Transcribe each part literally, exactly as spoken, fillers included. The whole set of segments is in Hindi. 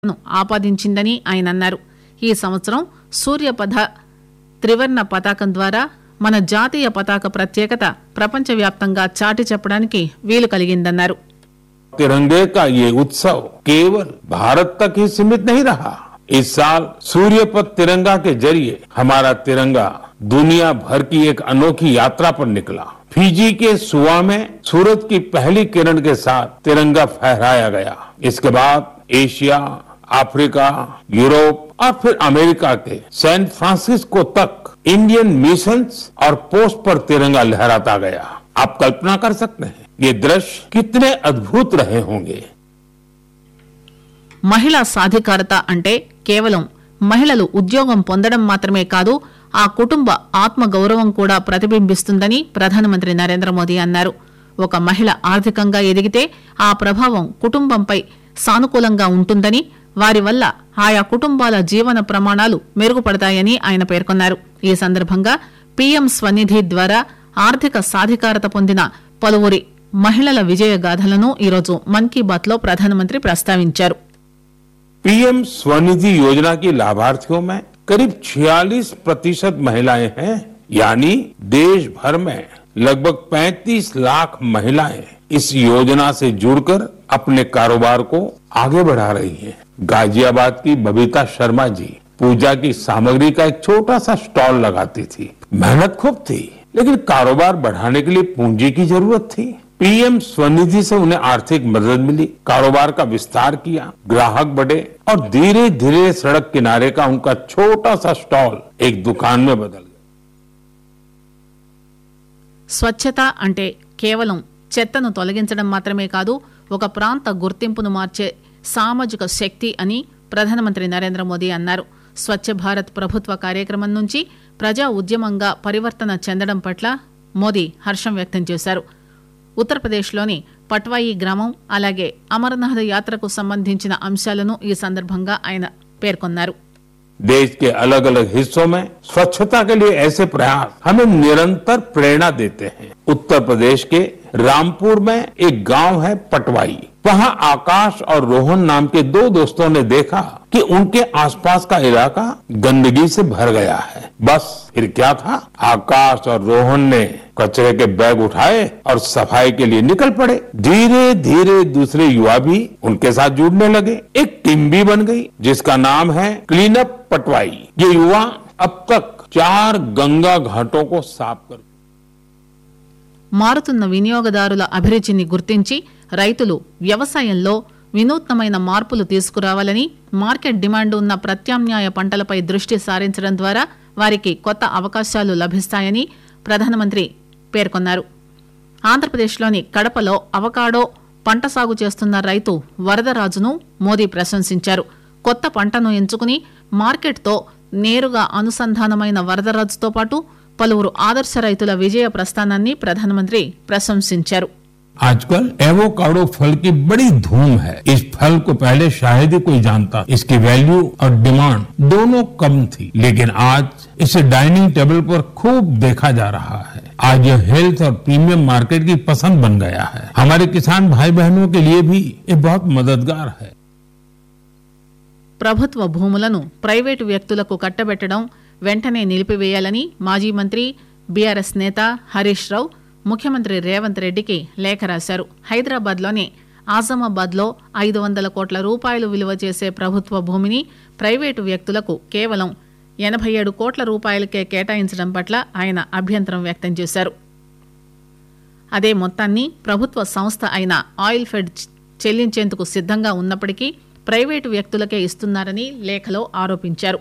ఆపాదించిందని ఆయన అన్నారు. ఈ సంవత్సరం సూర్యపథ త్రివర్ణ పతాకం ద్వారా మన జాతీయ పతాక ప్రత్యేకత ప్రపంచవ్యాప్తంగా చాటి చెప్పడానికి వీలు కలిగిందన్నారు. तिरंगे का ये उत्सव केवल भारत तक ही सीमित नहीं रहा. इस साल सूर्यपथ तिरंगा के जरिए हमारा तिरंगा दुनिया भर की एक अनोखी यात्रा पर निकला. फिजी के सुआ में सूरज की पहली किरण के साथ तिरंगा फहराया गया. इसके बाद एशिया, अफ्रीका, यूरोप और फिर अमेरिका के सैन फ्रांसिस्को तक इंडियन मिशंस और पोस्ट पर तिरंगा लहराता गया. आप कल्पना कर सकते हैं ये दृश्य कितने अद्भुत रहे होंगे. మహిళా సాధికారత అంటే కేవలం మహిళలు ఉద్యోగం పొందడం మాత్రమే కాదు, ఆ కుటుంబ ఆత్మ గౌరవం కూడా ప్రతిబింబిస్తుందని ప్రధానమంత్రి నరేంద్ర మోదీ అన్నారు. ఒక మహిళ ఆర్థికంగా ఎదిగితే ఆ ప్రభావం కుటుంబంపై సానుకూలంగా ఉంటుందని, వారి వల్ల ఆయా కుటుంబాల జీవన ప్రమాణాలు మెరుగుపడతాయని ఆయన పేర్కొన్నారు. ఈ సందర్భంగా పీఎం స్వనిధి ద్వారా ఆర్థిక సాధికారత పొందిన పలువురి మహిళల విజయగాథలను ఈరోజు మన్ కీ బాత్ లో ప్రధానమంత్రి ప్రస్తావించారు. पीएम स्वनिधि योजना की लाभार्थियों में करीब छियालीस प्रतिशत महिलाएं हैं. यानी देश भर में लगभग पैंतीस लाख महिलाएं इस योजना से जुड़कर अपने कारोबार को आगे बढ़ा रही हैं. गाजियाबाद की बबीता शर्मा जी पूजा की सामग्री का एक छोटा सा स्टॉल लगाती थी. मेहनत खूब थी, लेकिन कारोबार बढ़ाने के लिए पूंजी की जरूरत थी. पीएम स्वनिधि से उन्हें आर्थिक मदद मिली, कारोबार का विस्तार किया, ग्राहक बढ़े और धीरे धीरे सड़क किनारे का उनका छोटा सा स्टॉल एक दुकान में बदल गया. స్వచ్ఛత అంటే కేవలం చెత్తను తొలగించడం మాత్రమే కాదు, ఒక ప్రాంత గుర్తింపును మార్చే సామాజిక శక్తి అని ప్రధానమంత్రి నరేంద్ర మోదీ అన్నారు. స్వచ్ఛ భారత్ ప్రభుత్వ కార్యక్రమం నుంచి ప్రజా ఉద్యమంగా పరివర్తన చెందడం పట్ల మోదీ హర్షం వ్యక్తం చేశారు. ఉత్తరప్రదేశ్లోని పట్వాయి గ్రామం అలాగే అమర్నాథ్ యాత్రకు సంబంధించిన అంశాలను ఈ సందర్భంగా ఆయన పేర్కొన్నారు. देश के अलग अलग हिस्सों में स्वच्छता के लिए ऐसे प्रयास हमें निरंतर प्रेरणा देते हैं. उत्तर प्रदेश के रामपुर में एक गांव है पटवाई. वहां आकाश और रोहन नाम के दो दोस्तों ने देखा कि उनके आसपास का इलाका गंदगी से भर गया है. बस फिर क्या था, आकाश और रोहन ने कचरे के बैग उठाए और सफाई के लिए निकल पड़े. धीरे धीरे दूसरे युवा भी उनके साथ जुड़ने लगे. एक टीम भी बन गई जिसका नाम है क्लीन अप पटवाई. ये युवा अब तक चार गंगा घाटों को साफ कर మారుతున్న వినియోగదారుల అభిరుచిని గుర్తించి రైతులు వ్యవసాయంలో వినూత్నమైన మార్పులు తీసుకురావాలని, మార్కెట్ డిమాండ్ ఉన్న ప్రత్యామ్నాయ పంటలపై దృష్టి సారించడం ద్వారా వారికి కొత్త అవకాశాలు లభిస్తాయని ప్రధానమంత్రి పేర్కొన్నారు. ఆంధ్రప్రదేశ్లోని కడపలో అవకాడో పంట సాగు చేస్తున్న రైతు వరదరాజును మోదీ ప్రశంసించారు. కొత్త పంటను ఎంచుకుని మార్కెట్తో నేరుగా అనుసంధానమైన వరదరాజుతో పాటు పలువురు ఆదర్శ రైతుల విజయ ప్రస్థానాన్ని ప్రధానమంత్రి ప్రశంసించారు. आजकल एवोकाडो फल की बड़ी धूम है. इस फल को पहले शायद ही कोई जानता. इसकी वैल्यू और डिमांड दोनों कम थी, लेकिन आज इसे डाइनिंग टेबल पर खूब देखा जा रहा है. आज यह हेल्थ और प्रीमियम मार्केट की पसंद बन गया है. हमारे किसान भाई बहनों के लिए भी ये बहुत मददगार है. ప్రభుత్వ భూములను ప్రైవేటు వ్యక్తులకు కట్టబెట్టడం వెంటనే నిలిపివేయాలని మాజీ మంత్రి బీఆర్ఎస్ నేత హరీష్ రావు ముఖ్యమంత్రి రేవంత్ రెడ్డికి లేఖ రాశారు. హైదరాబాద్లోని ఆజమాబాద్లో ఐదు వందల కోట్ల రూపాయలు విలువ చేసే ప్రభుత్వ భూమిని ప్రైవేటు వ్యక్తులకు కేవలం ఎనభై ఏడు కోట్ల రూపాయలకే కేటాయించడం పట్ల ఆయన అభ్యంతరం వ్యక్తం చేశారు. అదే మొత్తాన్ని ప్రభుత్వ సంస్థ అయిన ఆయిల్ ఫెడ్ చెల్లించేందుకు సిద్ధంగా ఉన్నప్పటికీ ప్రైవేటు వ్యక్తులకే ఇస్తున్నారని లేఖలో ఆరోపించారు.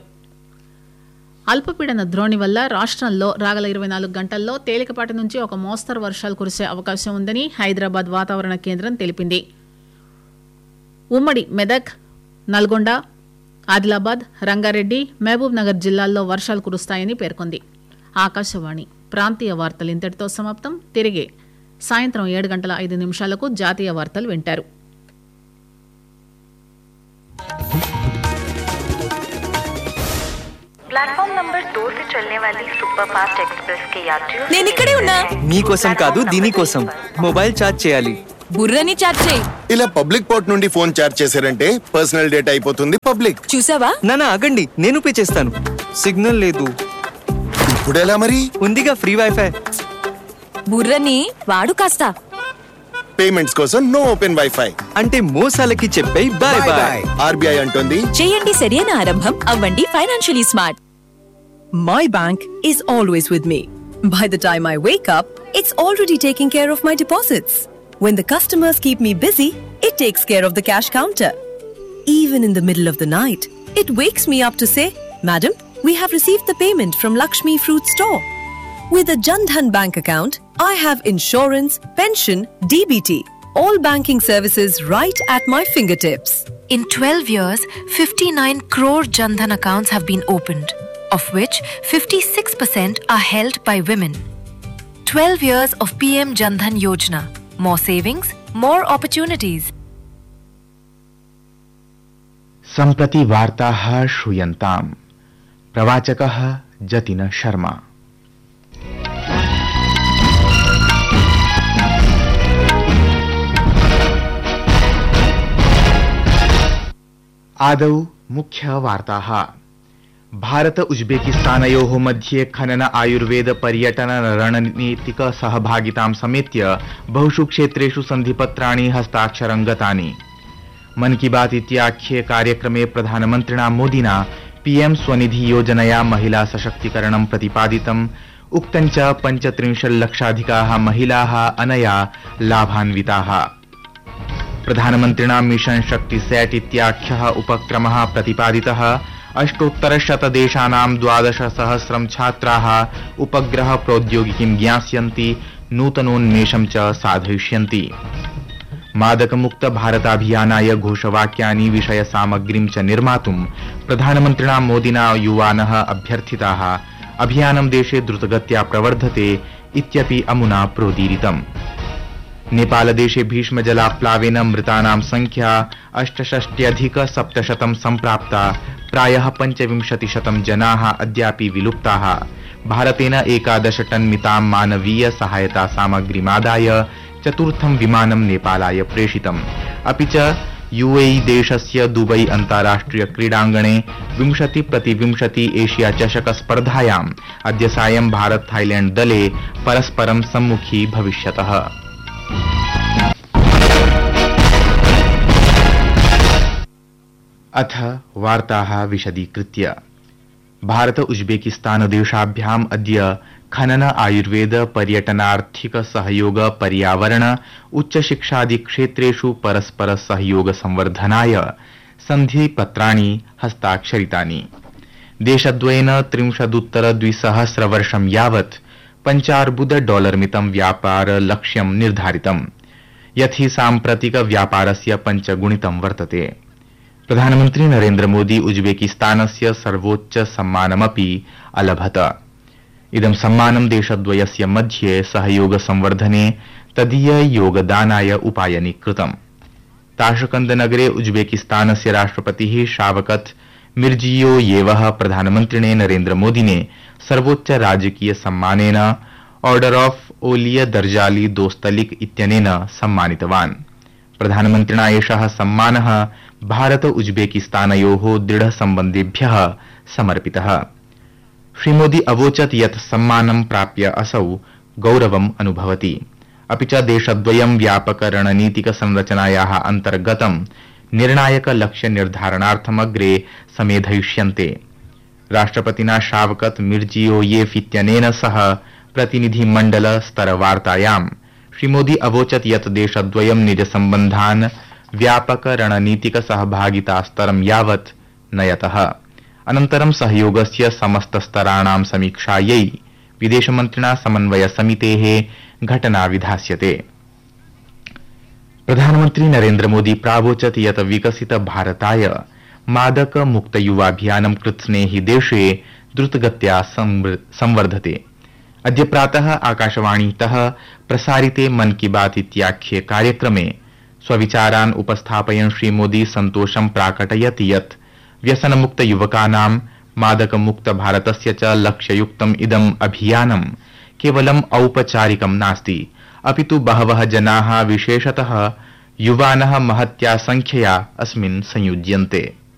అల్పపీడన ద్రోణి వల్ల రాష్ట్రంలో రాగల ఇరవై నాలుగు గంటల్లో తేలికపాటి నుంచి ఒక మోస్తరు వర్షాలు కురిసే అవకాశం ఉందని హైదరాబాద్ వాతావరణ కేంద్రం తెలిపింది. ఉమ్మడి మెదక్, నల్గొండ, ఆదిలాబాద్, రంగారెడ్డి, మహబూబ్ నగర్ జిల్లాల్లో వర్షాలు కురుస్తాయని పేర్కొంది. ఆకాశవాణి ప్రాంతీయ వార్తలు ఇంతటితో సమాప్తం. తిరిగి సాయంత్రం ఏడు గంటల ఐదు నిమిషాలకు జాతీయ వార్తలు వింటారు. प्लेटफॉर्म नंबर दो से चलने वाली सुपरफास्ट एक्सप्रेस के यात्रियों నేను ఇక్కడే ఉన్నా. మీకోసం కాదు, దీనికోసం మొబైల్ ఛార్జ్ చేయాలి. బుర్రని చాట్ చేయి. ఇలా పబ్లిక్ పోర్ట్ నుండి ఫోన్ చార్జ్ చేశారంటే పర్సనల్ డేటా అయిపోతుంది పబ్లిక్. చూసావా? నానా ఆగండి, నేను పే చేస్తాను. సిగ్నల్ లేదు. ఇప్పుడు ఎలా మరి? ఉందిగా ఫ్రీ వైఫై. బుర్రని వాడు కాస్త. పేమెంట్స్ కోసం నో ఓపెన్ వైఫై. అంటే మోసాలకి చెప్పే బాయ్ బాయ్. ఆర్బీఐ అంటుంది చేయండి సరైన ఆరంభం, అవ్వండి financially smart. My bank is always with me. By the time I wake up, it's already taking care of my deposits. When the customers keep me busy, it takes care of the cash counter. Even in the middle of the night, it wakes me up to say, "Madam, we have received the payment from Lakshmi Fruit Store." With a Jan Dhan bank account, I have insurance, pension, D B T, all banking services right at my fingertips. In twelve years, fifty-nine crore Jan Dhan accounts have been opened, of which fifty-six percent are held by women. twelve years of P M Jan Dhan Yojana. More savings, more opportunities. सम्प्रति वार्ताः श्रूयन्ताम्। प्रवाचकः जतिन शर्मा। आदौ मुख्य वार्ताः। भारत उज्बेकिस्तानयोः मध्ये खनन आयुर्वेद पर्यटन रणनीतिक सहभागितां समेत्य बहुषु क्षेत्रेषु सन्धिपत्राणि हस्ताक्षरं गतानि। मन की बात इत्याख्ये कार्यक्रमे प्रधानमन्त्रिणा मोदिना पीएम स्वनिधि योजनया महिला सशक्तीकरणं प्रतिपादितम्। उक्तं च पञ्चत्रिंशल्लक्षाधिकाः महिलाः अनया लाभान्विताः। प्रधानमन्त्रिणा मिशन शक्ति सेट इत्याख्यः उपक्रमः प्रतिपादितः। अष्टोत्तरशतदेशानां द्वादश सहस्रं छात्राः उपग्रह प्रौद्योगिकीं ज्ञास्यन्ति, नूतनोन्मेषं च साधयिष्यन्ति। मादकमुक्त भारताभियानाय घोषवाक्यानि विषय सामग्रीं च निर्मातुं प्रधानमन्त्रिणा मोदिना युवानः अभ्यर्थिताः। अभियानं देशे द्रुतगत्या प्रवर्धते इत्यपि अमुना प्रोदीरितम्। नेपालदेशे भीष्मजलाप्लावेन मृतानां संख्या अष्टषष्ट्यधिक सप्तशतं सम्प्राप्ता। प्रायः पञ्चविंशतिशतं जनाः अद्यापि विलुप्ताः। भारतेन एकादश टन मितां मानवीय सहायता सामग्रीमादाय चतुर्थं विमानं नेपालाय प्रेषितम्। अपि च यूएई देशस्य दुबई अन्ताराष्ट्रिय क्रीडाङ्गणे विंशति प्रति विंशति एशिया चषक स्पर्धायाम् अद्य सायं भारत थाईलैंड दले परस्परं सम्मुखी भविष्यतः। अथ वार्ताः विशदीकृत्य। भारत उज्बेकिस्तान देशाभ्याम् अद्य खनन आयुर्वेद पर्यटनार्थिक सहयोग पर्यावरण उच्च शिक्षादि क्षेत्रेषु परस्पर सहयोग संवर्धनाय सन्धिपत्राणि हस्ताक्षरितानि। देशद्वयेन त्रिंशदुत्तर द्विसहस्र वर्षं यावत् पञ्चार्बुद डॉलर मितं व्यापार लक्ष्यं निर्धारितम्, यत् हि साम्प्रतिक व्यापारस्य पञ्चगुणितं वर्तते। प्रधानमन्त्री नरेन्द्र मोदी उज्बेकिस्तानस्य सर्वोच्च सम्मानमपि अलभत। इदं सम्मानं देशद्वयस्य मध्ये सहयोग संवर्धने तदीय योगदानाय उपायनीकृतम्। ताशकंद नगरे उज्बेकिस्तानस्य राष्ट्रपतिः शावकत मिर्जियोयेवः प्रधानमन्त्रिणे नरेन्द्र मोदिने सर्वोच्च राजकीय सम्मानेन ऑर्डर ऑफ ओलिय दर्जाली दोस्तलिक इत्यनेन सम्मानितवान्। प्रधानमन्त्रिणा एषः सम्मानः भारत उज्बेकिस्तानयोः दृढ सम्बन्धेभ्यः समर्पितः। श्रीमोदी अवोचत् यत् सम्मानं प्राप्य असौ गौरवम् अनुभवति। अपि च देशद्वयं व्यापक रणनीतिक संरचनायाः अन्तर्गतं निर्णायक लक्ष्य निर्धारणार्थमग्रे समेधयिष्यन्ते। राष्ट्रपतिना शावकत मिर्जियोयेव इत्यनेन सह प्रतिनिधिमण्डल स्तरवार्तायां श्रीमोदी अवोचत् यत् देशद्वयं निज सम्बन्धान् व्यापक रणनीतिक सहभागिता स्तरं यावत् नयतः। अनन्तरं सहयोगस्य समस्त स्तराणां समीक्षायै विदेशमन्त्रिणा समन्वय समितेः घटना विधास्यते। प्रधानमन्त्री नरेन्द्र मोदी प्रावोचत् यत् विकसित भारताय मादक मुक्त युवाभियानं कृत्स्नेहि देशे द्रुतगत्या संवर्धते। अद्य प्रातः आकाशवाणीतः प्रसारिते मन की बात इत्याख्ये कार्यक्रमे स्वविचारान् उपस्थापयन् श्रीमोदी सन्तोषं प्राकटयत् यत् व्यसनमुक्त युवकानां मादकमुक्त भारतस्य च लक्ष्ययुक्तम् इदम् अभियानं केवलम् औपचारिकं नास्ति, अपि तु बहवः जनाः विशेषतः युवानः महत्या संख्यया अस्मिन् संयुज्यन्ते।